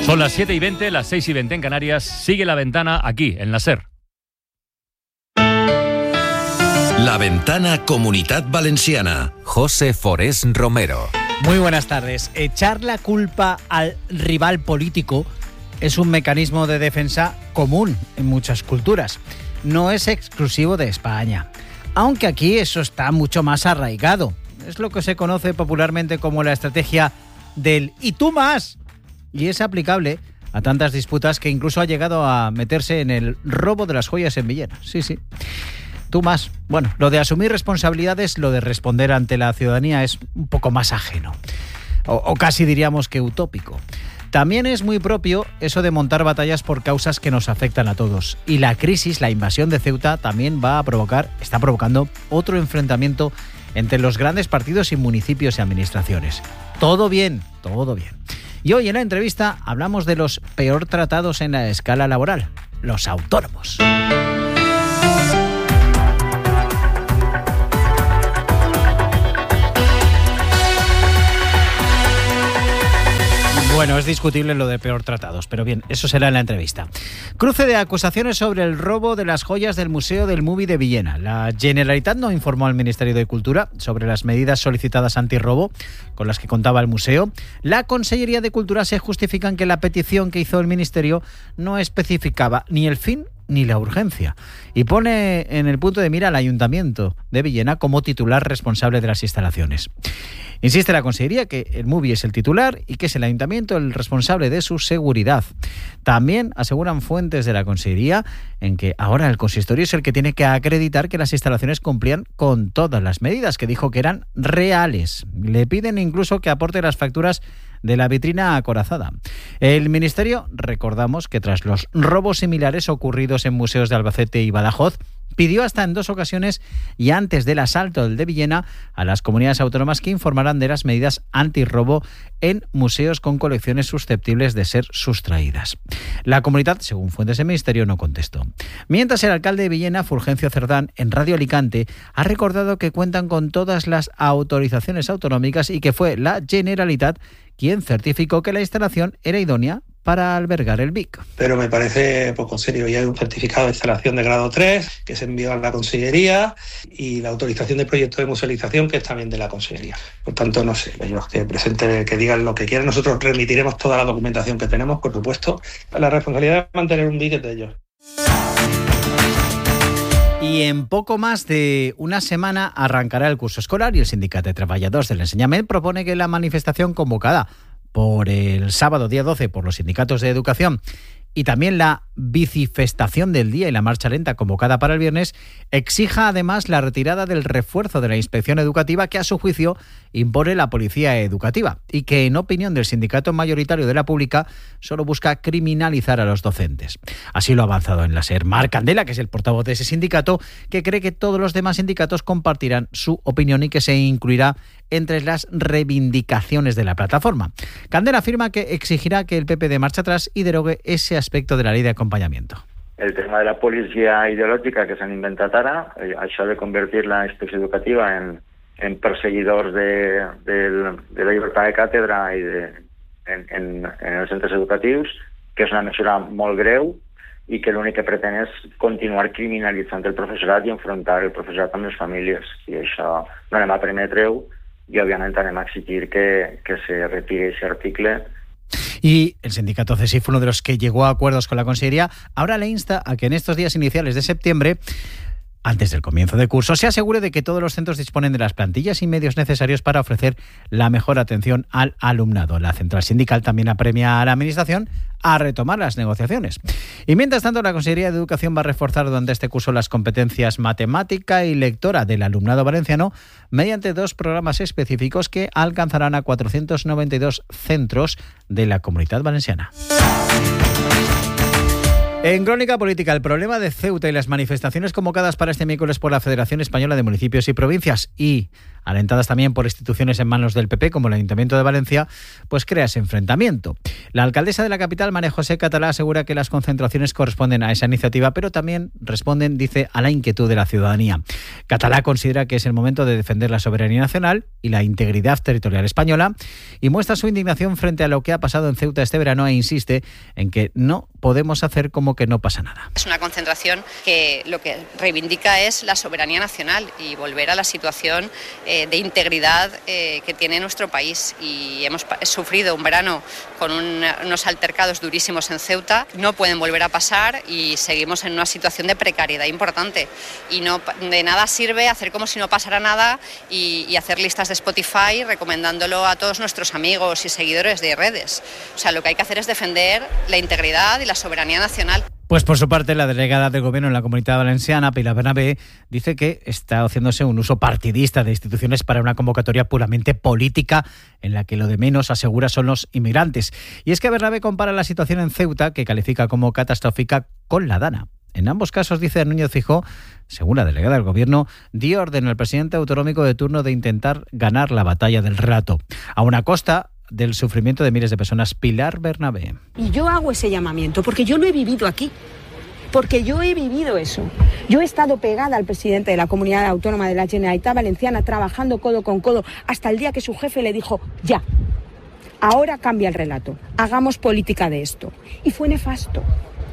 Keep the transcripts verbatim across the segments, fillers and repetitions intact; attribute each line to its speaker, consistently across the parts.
Speaker 1: Son las siete y veinte, las seis y veinte en Canarias. Sigue La Ventana aquí, en la SER.
Speaker 2: La Ventana Comunitat Valenciana. José Forés Romero.
Speaker 3: Muy buenas tardes. Echar la culpa al rival político es un mecanismo de defensa común en muchas culturas. No es exclusivo de España, aunque aquí eso está mucho más arraigado. Es lo que se conoce popularmente como la estrategia del «y tú más». Y es aplicable a tantas disputas que incluso ha llegado a meterse en el robo de las joyas en Villena. Sí, sí. Tú más. Bueno, lo de asumir responsabilidades, lo de responder ante la ciudadanía es un poco más ajeno. O, o casi diríamos que utópico. También es muy propio eso de montar batallas por causas que nos afectan a todos. Y la crisis, la invasión de Ceuta, también va a provocar, está provocando otro enfrentamiento entre los grandes partidos y municipios y administraciones. Todo bien, todo bien. Y hoy en la entrevista hablamos de los peor tratados en la escala laboral, los autónomos. Bueno, es discutible lo de peor tratados, pero bien, eso será en la entrevista. Cruce de acusaciones sobre el robo de las joyas del Museo del Mubi de Villena. La Generalitat no informó al Ministerio de Cultura sobre las medidas solicitadas antirrobo con las que contaba el museo. La Consellería de Cultura se justifica en que la petición que hizo el Ministerio no especificaba ni el fin ni la urgencia, y pone en el punto de mira al Ayuntamiento de Villena como titular responsable de las instalaciones. Insiste la Consellería que el Mubi es el titular y que es el Ayuntamiento el responsable de su seguridad. También aseguran fuentes de la Consellería en que ahora el consistorio es el que tiene que acreditar que las instalaciones cumplían con todas las medidas, que dijo que eran reales. Le piden incluso que aporte las facturas de la vitrina acorazada. El Ministerio, recordamos que tras los robos similares ocurridos en museos de Albacete y Badajoz, pidió hasta en dos ocasiones y antes del asalto del de Villena a las comunidades autónomas que informaran de las medidas antirrobo en museos con colecciones susceptibles de ser sustraídas. La comunidad, según fuentes del Ministerio, no contestó. Mientras el alcalde de Villena, Fulgencio Cerdán, en Radio Alicante, ha recordado que cuentan con todas las autorizaciones autonómicas y que fue la Generalitat quien certificó que la instalación era idónea para albergar el V I C.
Speaker 4: Pero me parece poco serio. Ya hay un certificado de instalación de grado tres que se envió a la Consellería y la autorización de proyecto de musealización que es también de la Consellería. Por tanto, no sé, ellos que presenten, que digan lo que quieran. Nosotros remitiremos toda la documentación que tenemos, por supuesto. La responsabilidad de mantener un V I C es de ellos.
Speaker 3: Y en poco más de una semana arrancará el curso escolar y el Sindicato de Trabajadores del Enseñament propone que la manifestación convocada por el sábado día doce por los sindicatos de educación y también la bicifestación del día y la marcha lenta convocada para el viernes exija además la retirada del refuerzo de la inspección educativa que a su juicio impone la policía educativa y que en opinión del sindicato mayoritario de la pública solo busca criminalizar a los docentes. Así lo ha avanzado en la SER Marc Candela, que es el portavoz de ese sindicato, que cree que todos los demás sindicatos compartirán su opinión y que se incluirá entre las reivindicaciones de la plataforma. Candela afirma que exigirá que el P P dé marcha atrás y derogue ese aspecto de la ley de acompanyamiento.
Speaker 5: El tema de la policia ideològica que s'han inventat ara, eh, això de convertir la inspecció educativa en, en perseguidors de, de, de la llibertat de càtedra i de, en, en, en els centres educatius, que és una mesura molt greu i que l'únic que pretén és continuar criminalitzant el professorat i enfrontar el professorat amb les famílies. I això no anem a permetre-ho i òbviament anem a exigir que, que se retire aquest article.
Speaker 3: Y el sindicato C E S I fue uno de los que llegó a acuerdos con la Consellería. Ahora le insta a que en estos días iniciales de septiembre, antes del comienzo de curso, se asegure de que todos los centros disponen de las plantillas y medios necesarios para ofrecer la mejor atención al alumnado. La central sindical también apremia a la Administración a retomar las negociaciones. Y mientras tanto, la Consellería de Educación va a reforzar durante este curso las competencias matemática y lectora del alumnado valenciano mediante dos programas específicos que alcanzarán a cuatrocientos noventa y dos centros de la Comunitat Valenciana. En Crónica Política, el problema de Ceuta y las manifestaciones convocadas para este miércoles por la Federación Española de Municipios y Provincias y alentadas también por instituciones en manos del P P como el Ayuntamiento de Valencia, pues crea ese enfrentamiento. La alcaldesa de la capital, María José Catalá, asegura que las concentraciones corresponden a esa iniciativa, pero también responden, dice, a la inquietud de la ciudadanía. Catalá considera que es el momento de defender la soberanía nacional y la integridad territorial española y muestra su indignación frente a lo que ha pasado en Ceuta este verano e insiste en que no podemos hacer como que no pasa nada.
Speaker 6: Es una concentración que lo que reivindica es la soberanía nacional y volver a la situación eh, de integridad eh, que tiene nuestro país. Y hemos sufrido un verano con un, unos altercados durísimos en Ceuta. No pueden volver a pasar y seguimos en una situación de precariedad importante. Y no de nada sirve hacer como si no pasara nada y, y hacer listas de Spotify recomendándolo a todos nuestros amigos y seguidores de redes. O sea, lo que hay que hacer es defender la integridad y la soberanía nacional.
Speaker 3: Pues por su parte, la delegada del Gobierno en la Comunidad Valenciana, Pilar Bernabé, dice que está haciéndose un uso partidista de instituciones para una convocatoria puramente política en la que lo de menos, asegura, son los inmigrantes. Y es que Bernabé compara la situación en Ceuta, que califica como catastrófica, con la Dana. En ambos casos, dice Núñez Feijóo, según la delegada del Gobierno, dio orden al presidente autonómico de turno de intentar ganar la batalla del relato, a una costa del sufrimiento de miles de personas. Pilar Bernabé.
Speaker 7: Y yo hago ese llamamiento porque yo lo he vivido aquí, porque yo he vivido eso. Yo he estado pegada al presidente de la Comunidad Autónoma de la Generalitat Valenciana, trabajando codo con codo, hasta el día que su jefe le dijo, ya, ahora cambia el relato, hagamos política de esto. Y fue nefasto,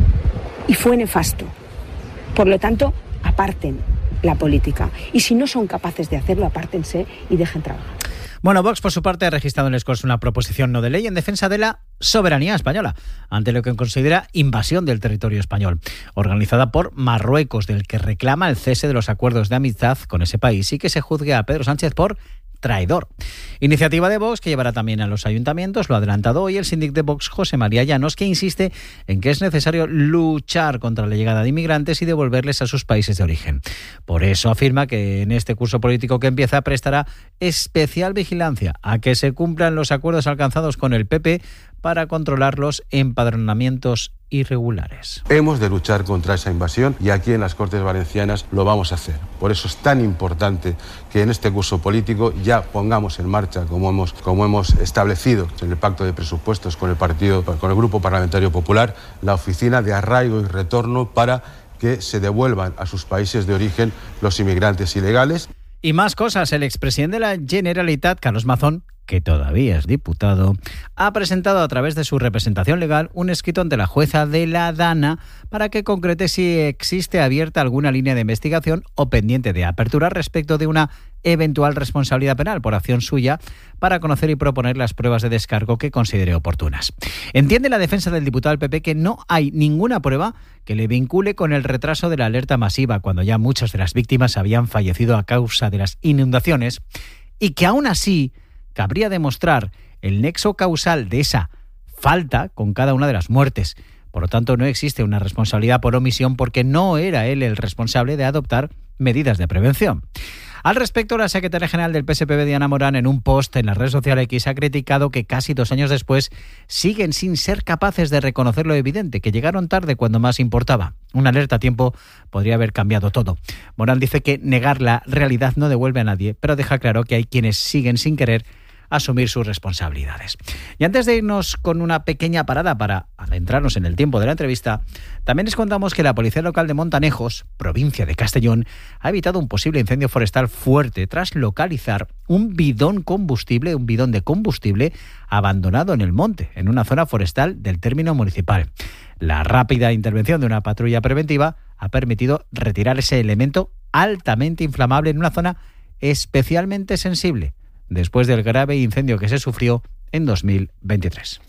Speaker 7: y fue nefasto. Por lo tanto, aparten la política. Y si no son capaces de hacerlo, apártense y dejen trabajar.
Speaker 3: Bueno, Vox, por su parte, ha registrado en el Corts una proposición no de ley en defensa de la soberanía española, ante lo que considera invasión del territorio español, organizada por Marruecos, del que reclama el cese de los acuerdos de amistad con ese país y que se juzgue a Pedro Sánchez por traidor. Iniciativa de Vox que llevará también a los ayuntamientos, lo ha adelantado hoy el síndic de Vox, José María Llanos, que insiste en que es necesario luchar contra la llegada de inmigrantes y devolverles a sus países de origen. Por eso afirma que en este curso político que empieza prestará especial vigilancia a que se cumplan los acuerdos alcanzados con el P P para controlar los empadronamientos irregulares.
Speaker 8: Hemos de luchar contra esa invasión y aquí en las Cortes Valencianas lo vamos a hacer. Por eso es tan importante que en este curso político ya pongamos en marcha, como hemos, como hemos establecido en el pacto de presupuestos con el partido, con el Grupo Parlamentario Popular, la oficina de arraigo y retorno para que se devuelvan a sus países de origen los inmigrantes ilegales.
Speaker 3: Y más cosas. El expresidente de la Generalitat, Carlos Mazón, que todavía es diputado, ha presentado a través de su representación legal un escrito ante la jueza de la Dana para que concrete si existe abierta alguna línea de investigación o pendiente de apertura respecto de una eventual responsabilidad penal por acción suya para conocer y proponer las pruebas de descargo que considere oportunas. Entiende la defensa del diputado del P P que no hay ninguna prueba que le vincule con el retraso de la alerta masiva cuando ya muchas de las víctimas habían fallecido a causa de las inundaciones y que aún así cabría demostrar el nexo causal de esa falta con cada una de las muertes. Por lo tanto, no existe una responsabilidad por omisión porque no era él el responsable de adoptar medidas de prevención. Al respecto, la secretaria general del P S P B, Diana Morán, en un post en la red social X, ha criticado que casi dos años después siguen sin ser capaces de reconocer lo evidente, que llegaron tarde cuando más importaba. Una alerta a tiempo podría haber cambiado todo. Morán dice que negar la realidad no devuelve a nadie, pero deja claro que hay quienes siguen sin querer asumir sus responsabilidades. Y antes de irnos con una pequeña parada para adentrarnos en el tiempo de la entrevista, también les contamos que la Policía Local de Montanejos, provincia de Castellón, ha evitado un posible incendio forestal fuerte tras localizar un bidón combustible, un bidón de combustible abandonado en el monte, en una zona forestal del término municipal. La rápida intervención de una patrulla preventiva ha permitido retirar ese elemento altamente inflamable en una zona especialmente sensible, después del grave incendio que se sufrió en dos mil veintitrés.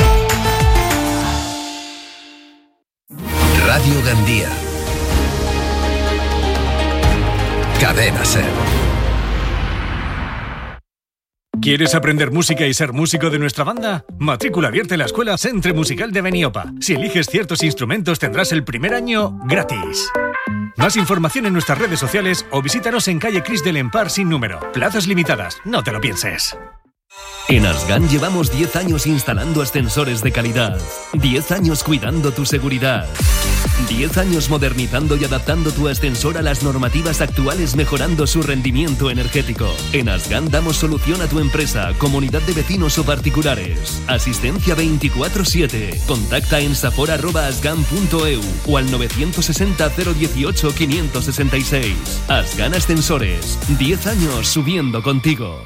Speaker 2: Radio Gandía. Cadena SER.
Speaker 9: ¿Quieres aprender música y ser músico de nuestra banda? Matrícula abierta en la Escuela Centre Musical de Beniopa. Si eliges ciertos instrumentos tendrás el primer año gratis. Más información en nuestras redes sociales o visítanos en calle Cris del Empar sin número. Plazas limitadas, no te lo pienses.
Speaker 10: En Asgan llevamos diez años instalando ascensores de calidad, diez años cuidando tu seguridad, diez años modernizando y adaptando tu ascensor a las normativas actuales, mejorando su rendimiento energético. En Asgan damos solución a tu empresa, comunidad de vecinos o particulares. Asistencia veinticuatro siete. Contacta en safor arroba asgan punto e u o al nueve seis cero cero dieciocho quinientos sesenta y seis. Asgan Ascensores. diez años subiendo contigo.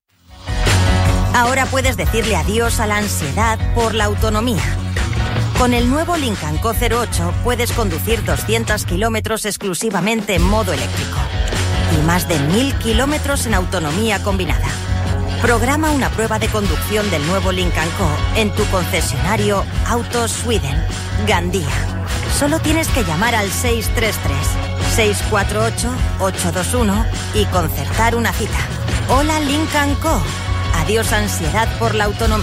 Speaker 11: Ahora puedes decirle adiós a la ansiedad por la autonomía. Con el nuevo Lincoln Co cero ocho puedes conducir doscientos kilómetros exclusivamente en modo eléctrico y más de mil kilómetros en autonomía combinada. Programa una prueba de conducción del nuevo Lincoln Co en tu concesionario Autos Sweden, Gandía. Solo tienes que llamar al seis tres tres, seis cuatro ocho, ocho dos uno y concertar una cita. Hola Lincoln Co. Adiós ansiedad por la autonomía.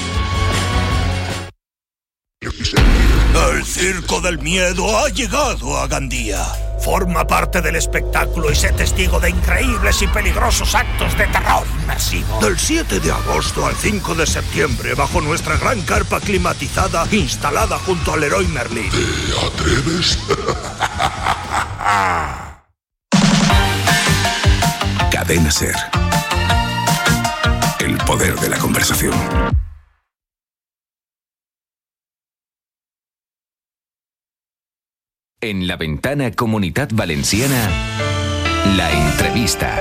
Speaker 12: El Circo del Miedo ha llegado a Gandía. Forma parte del espectáculo y sé testigo de increíbles y peligrosos actos de terror inmersivo. Del siete de agosto al cinco de septiembre, bajo nuestra gran carpa climatizada instalada junto al Leroy Merlin. ¿Te atreves?
Speaker 2: Cadena SER. El poder de la conversación.
Speaker 13: En la ventana Comunitat Valenciana, la entrevista.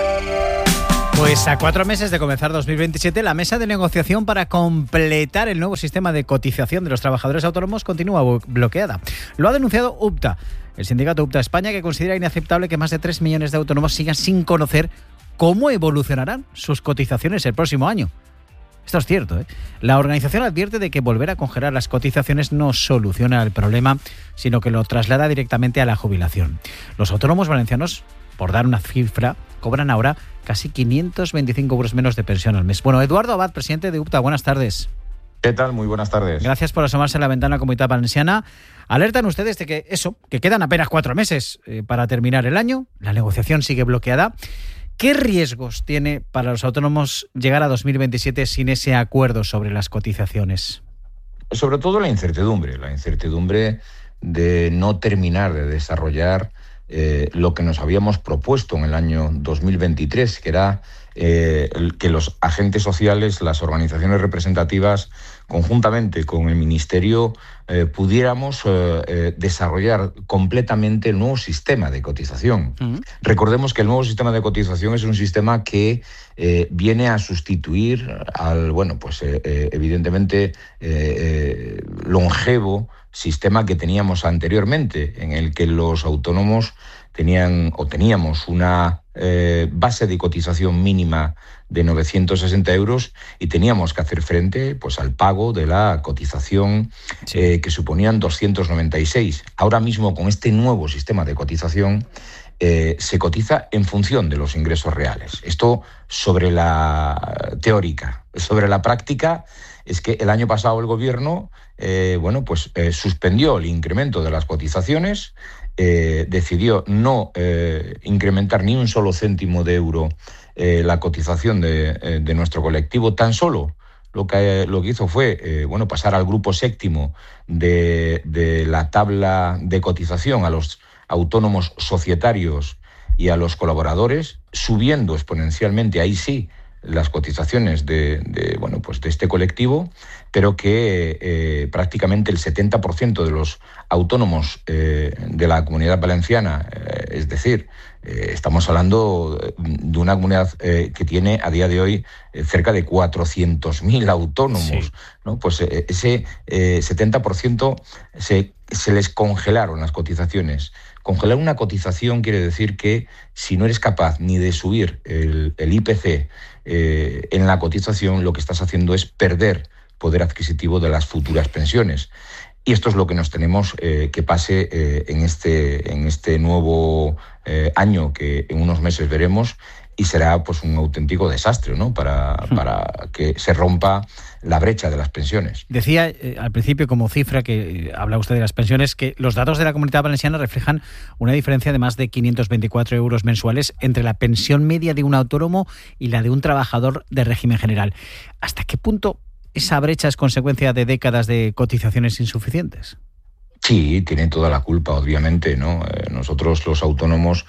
Speaker 3: Pues a cuatro meses de comenzar dos mil veintisiete, la mesa de negociación para completar el nuevo sistema de cotización de los trabajadores autónomos continúa bloqueada. Lo ha denunciado UPTA, el sindicato UPTA España, que considera inaceptable que más de tres millones de autónomos sigan sin conocer cómo evolucionarán sus cotizaciones el próximo año. Esto es cierto, ¿eh? La organización advierte de que volver a congelar las cotizaciones no soluciona el problema, sino que lo traslada directamente a la jubilación. Los autónomos valencianos, por dar una cifra, cobran ahora casi quinientos veinticinco euros menos de pensión al mes. Bueno, Eduardo Abad, presidente de UPTA, buenas tardes.
Speaker 14: ¿Qué tal? Muy buenas tardes.
Speaker 3: Gracias por asomarse a la ventana Comunitat Valenciana. Alertan ustedes de que eso, que quedan apenas cuatro meses eh, para terminar el año, la negociación sigue bloqueada. ¿Qué riesgos tiene para los autónomos llegar a dos mil veintisiete sin ese acuerdo sobre las cotizaciones?
Speaker 14: Sobre todo la incertidumbre, la incertidumbre de no terminar de desarrollar eh, lo que nos habíamos propuesto en el año dos mil veintitrés, que era eh, que los agentes sociales, las organizaciones representativas, conjuntamente con el Ministerio, eh, pudiéramos eh, eh, desarrollar completamente el nuevo sistema de cotización. Uh-huh. Recordemos que el nuevo sistema de cotización es un sistema que eh, viene a sustituir al, bueno, pues eh, eh, evidentemente eh, eh, longevo sistema que teníamos anteriormente, en el que los autónomos tenían o teníamos una eh, base de cotización mínima de novecientos sesenta euros y teníamos que hacer frente pues al pago de la cotización sí. eh, que suponían doscientos noventa y seis. Ahora mismo, con este nuevo sistema de cotización, eh, se cotiza en función de los ingresos reales. Esto sobre la teórica. Sobre la práctica, es que el año pasado el gobierno eh, bueno, pues, eh, suspendió el incremento de las cotizaciones, eh, decidió no eh, incrementar ni un solo céntimo de euro Eh, la cotización de, eh, de nuestro colectivo. Tan solo lo que, lo que hizo fue eh, bueno, pasar al grupo séptimo de, de la tabla de cotización a los autónomos societarios y a los colaboradores, subiendo exponencialmente, ahí sí, las cotizaciones de, de, bueno, pues de este colectivo, pero que eh, prácticamente el setenta por ciento de los autónomos eh, de la Comunidad Valenciana, eh, es decir, eh, estamos hablando de una comunidad eh, que tiene a día de hoy eh, cerca de cuatrocientos mil autónomos, sí. ¿no? Pues eh, ese eh, setenta por ciento se, se les congelaron las cotizaciones. Congelar una cotización quiere decir que si no eres capaz ni de subir el, el I P C eh, en la cotización, lo que estás haciendo es perder poder adquisitivo de las futuras pensiones. Y esto es lo que nos tenemos eh, que pase eh, en, este, en este nuevo eh, año que en unos meses veremos, y será pues un auténtico desastre, ¿no? Para, para que se rompa la brecha de las pensiones.
Speaker 3: Decía eh, al principio, como cifra, que eh, habla usted de las pensiones, que los datos de la Comunidad Valenciana reflejan una diferencia de más de quinientos veinticuatro euros mensuales entre la pensión media de un autónomo y la de un trabajador de régimen general. ¿Hasta qué punto esa brecha es consecuencia de décadas de cotizaciones insuficientes?
Speaker 14: Sí, tienen toda la culpa, obviamente, ¿no? Eh, nosotros, los autónomos,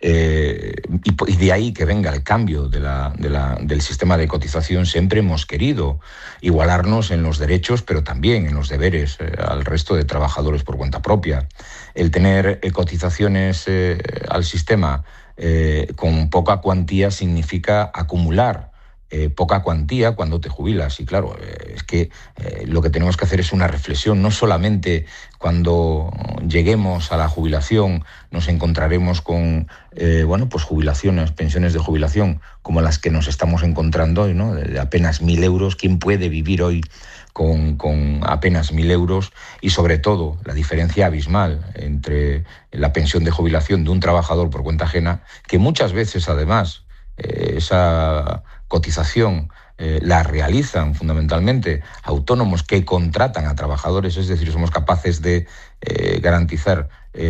Speaker 14: eh, y, y de ahí que venga el cambio de la, de la, del sistema de cotización, siempre hemos querido igualarnos en los derechos, pero también en los deberes eh, al resto de trabajadores por cuenta propia. El tener eh, cotizaciones eh, al sistema eh, con poca cuantía significa acumular Eh, poca cuantía cuando te jubilas. Y claro, eh, es que eh, lo que tenemos que hacer es una reflexión. No solamente cuando lleguemos a la jubilación nos encontraremos con eh, bueno, pues jubilaciones, pensiones de jubilación como las que nos estamos encontrando hoy, ¿no? De apenas mil euros. ¿Quién puede vivir hoy con, con apenas mil euros? Y sobre todo la diferencia abismal entre la pensión de jubilación de un trabajador por cuenta ajena, que muchas veces además eh, esa cotización eh, la realizan fundamentalmente autónomos que contratan a trabajadores, es decir, somos capaces de eh, garantizar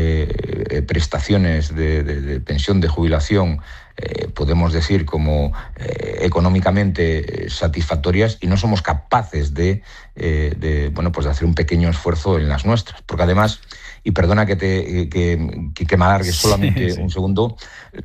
Speaker 14: eh, prestaciones de, de, de pensión de jubilación, eh, podemos decir, como eh, económicamente satisfactorias, y no somos capaces de, eh, de, bueno, pues de hacer un pequeño esfuerzo en las nuestras. Porque además, y perdona que, te, que, que, que me alargue solamente sí, sí. un segundo,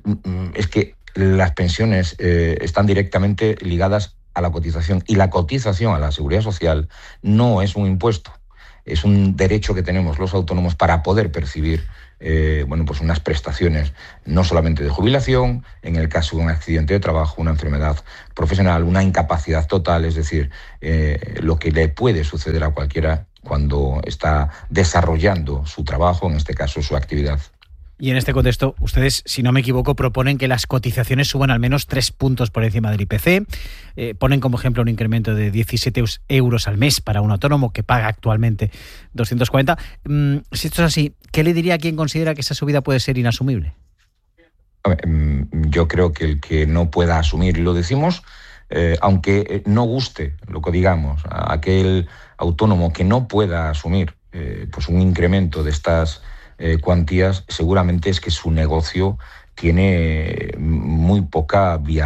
Speaker 14: es que las pensiones eh, están directamente ligadas a la cotización, y la cotización a la seguridad social no es un impuesto, es un derecho que tenemos los autónomos para poder percibir eh, bueno, pues unas prestaciones no solamente de jubilación, en el caso de un accidente de trabajo, una enfermedad profesional, una incapacidad total, es decir, eh, lo que le puede suceder a cualquiera cuando está desarrollando su trabajo, en este caso su actividad.
Speaker 3: Y en este contexto, ustedes, si no me equivoco, proponen que las cotizaciones suban al menos tres puntos por encima del I P C. Eh, ponen como ejemplo un incremento de diecisiete euros al mes para un autónomo que paga actualmente doscientos cuarenta. Mm, si esto es así, ¿qué le diría a quien considera que esa subida puede ser inasumible?
Speaker 14: Yo creo que el que no pueda asumir, lo decimos, eh, aunque no guste lo que digamos, a aquel autónomo que no pueda asumir eh, pues un incremento de estas Eh, cuantías, seguramente es que su negocio tiene muy poca viabilidad.